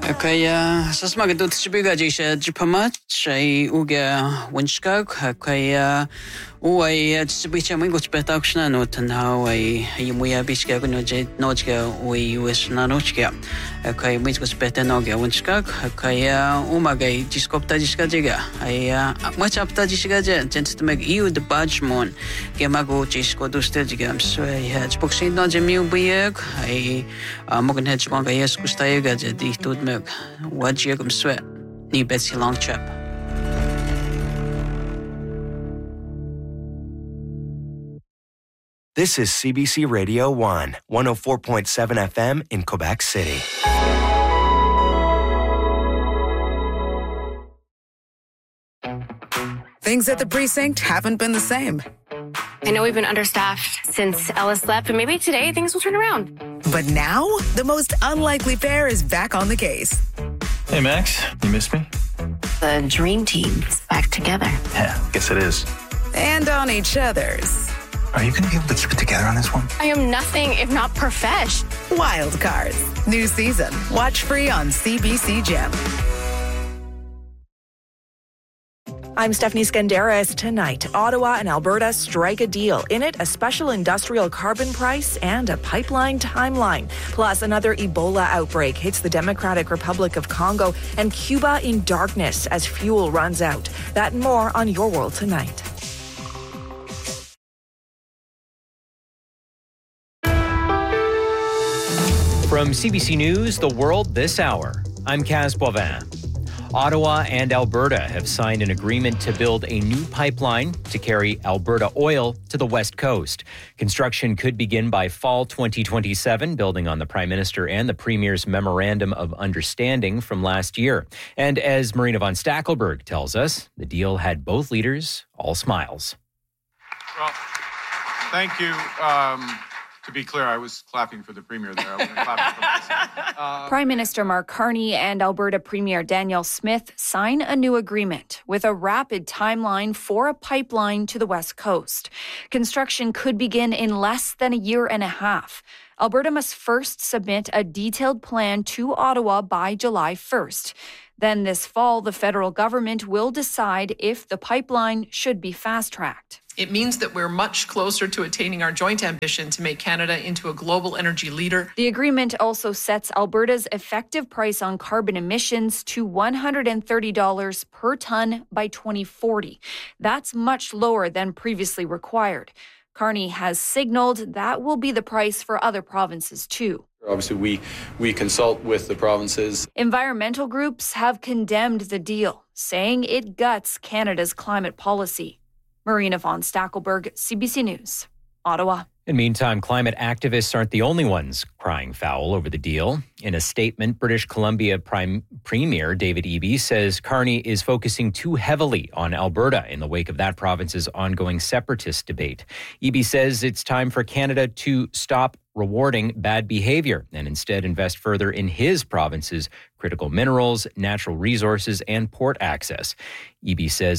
Kaya sasmagadut sibiga jisha jipama chay uga winchkag kaya uay sibicha mingo spetakshna no tanha ay yumuya bishka no nojga uay wisna nojga kaya mingo spetanoga winchkag kaya umagay jiskopta jishka jiga ay machapta jishka jentstmeg iu de bajmon gemago jisko duste jiga so ay jpoksin no jemiu biyeg ay mogen hedgmanga yes kustayega jadi tudmeg wajyegum sweat ni betsi long chap. This is CBC Radio 1, 104.7 FM in Quebec City. Things at the precinct haven't been the same. I know we've been understaffed since Ellis left, but maybe today things will turn around. But now, the most unlikely pair is back on the case. Hey, Max, you missed me? The dream team's back together. Yeah, guess it is. And on each other's. Are you going to be able to keep it together on this one? I am nothing if not profesh. Wild Cards. New season. Watch free on CBC Gem. I'm Stephanie Skandaris. Tonight, Ottawa and Alberta strike a deal. In it, a special industrial carbon price and a pipeline timeline. Plus, another Ebola outbreak hits the Democratic Republic of Congo and Cuba in darkness as fuel runs out. That and more on Your World Tonight. From CBC News, The World This Hour, I'm Kaz Boivin. Ottawa and Alberta have signed an agreement to build a new pipeline to carry Alberta oil to the West Coast. Construction could begin by fall 2027, building on the Prime Minister and the Premier's Memorandum of Understanding from last year. And as Marina von Stackelberg tells us, the deal had both leaders all smiles. Well, thank you. To be clear, I was clapping for the Premier there. I wasn't clapping for myself. Prime Minister Mark Carney and Alberta Premier Danielle Smith sign a new agreement with a rapid timeline for a pipeline to the West Coast. Construction could begin in less than a year and a half. Alberta must first submit a detailed plan to Ottawa by July 1st. Then this fall, the federal government will decide if the pipeline should be fast-tracked. It means that we're much closer to attaining our joint ambition to make Canada into a global energy leader. The agreement also sets Alberta's effective price on carbon emissions to $130 per tonne by 2040. That's much lower than previously required. Carney has signaled that will be the price for other provinces too. Obviously, we consult with the provinces. Environmental groups have condemned the deal, saying it guts Canada's climate policy. Marina von Stackelberg, CBC News, Ottawa. In the meantime, climate activists aren't the only ones crying foul over the deal. In a statement, British Columbia Premier David Eby says Carney is focusing too heavily on Alberta in the wake of that province's ongoing separatist debate. Eby says it's time for Canada to stop rewarding bad behavior and instead invest further in his province's critical minerals, natural resources, and port access. Eby says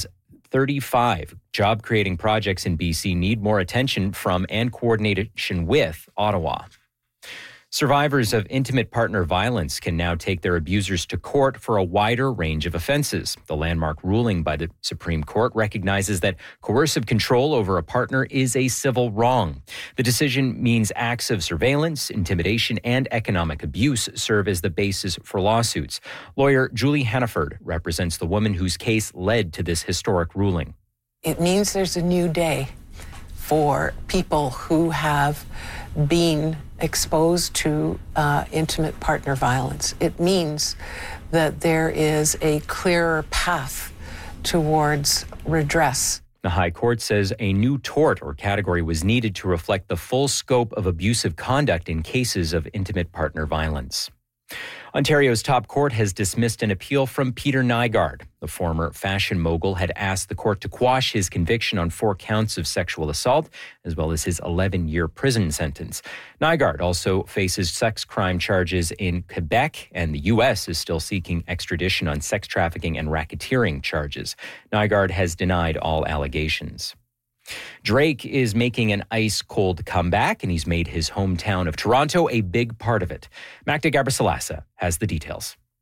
35 job-creating projects in BC need more attention from and coordination with Ottawa. Survivors of intimate partner violence can now take their abusers to court for a wider range of offenses. The landmark ruling by the Supreme Court recognizes that coercive control over a partner is a civil wrong. The decision means acts of surveillance, intimidation, and economic abuse serve as the basis for lawsuits. Lawyer Julie Hannaford represents the woman whose case led to this historic ruling. It means there's a new day for people who have been exposed to intimate partner violence. It means that there is a clearer path towards redress. The High Court says a new tort or category was needed to reflect the full scope of abusive conduct in cases of intimate partner violence. Ontario's top court has dismissed an appeal from Peter Nygard. The former fashion mogul had asked the court to quash his conviction on 4 counts of sexual assault, as well as his 11-year prison sentence. Nygard also faces sex crime charges in Quebec, and the U.S. is still seeking extradition on sex trafficking and racketeering charges. Nygard has denied all allegations. Drake is making an ice-cold comeback, and he's made his hometown of Toronto a big part of it. Magda Gabrisalasa has the details.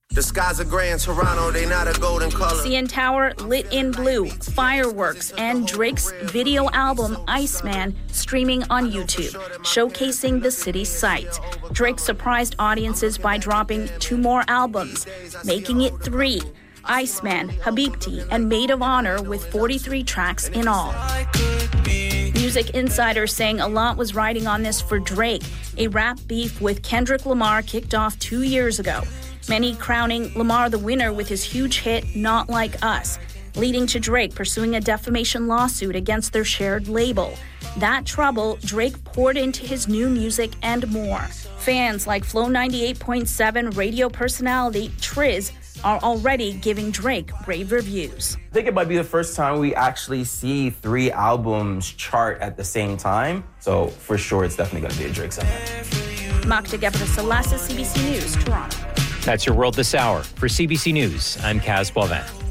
The skies are gray in Toronto, they not a golden color. CN Tower lit in blue, fireworks, and Drake's video album Iceman streaming on YouTube, showcasing the city's sights. Drake surprised audiences by dropping 2 more albums, making it 3. Iceman, Habibti, and Maid of Honor with 43 tracks in all. Music insiders saying a lot was riding on this for Drake. A rap beef with Kendrick Lamar kicked off 2 years ago. Many crowning Lamar the winner with his huge hit, Not Like Us, leading to Drake pursuing a defamation lawsuit against their shared label. That trouble Drake poured into his new music and more. Fans like Flow 98.7 radio personality Triz are already giving Drake rave reviews. I think it might be the first time we actually see 3 albums chart at the same time. So for sure, it's definitely going to be a Drake summer. Magda Gebre-Selassie, CBC News, Toronto. That's your world this hour. For CBC News, I'm Kaz Boivin.